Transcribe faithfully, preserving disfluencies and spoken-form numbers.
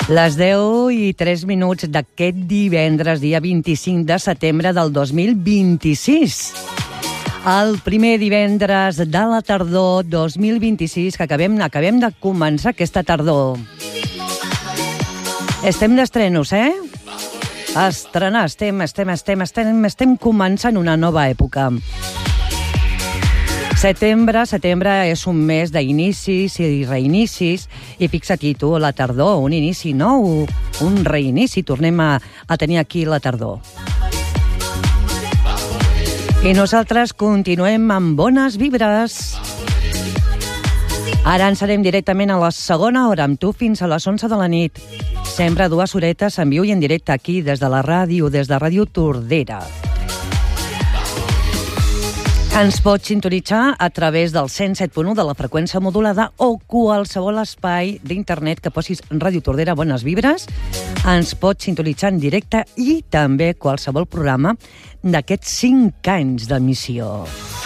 Les deu i tres minuts d'aquest divendres, dia vint-i-cinc de setembre del dos mil vint-i-sis. El primer divendres de la tardor dos mil vint-i-sis, que acabem, acabem de començar aquesta tardor. Estem d'estrenos, eh? Estrenar, estem, estem, estem, estem, estem començant una nova època. Setembre, setembre és un mes d'inicis i reinicis, i fixa't tu, la tardor, un inici nou, un reinici, tornem a, a tenir aquí la tardor. I nosaltres continuem amb bones vibres. Ara ens anem directament a la segona hora amb tu fins a les onze de la nit. Sempre dues horetes en viu i en directe aquí des de la ràdio, des de Ràdio Tordera. Ens pots sintonitzar a través del cent set punt u de la freqüència modulada o qualsevol espai d'internet que posis Ràdio Tordera Bones Vibres. Ens pots sintonitzar en directe i també qualsevol programa d'aquests cinc anys d'emissió.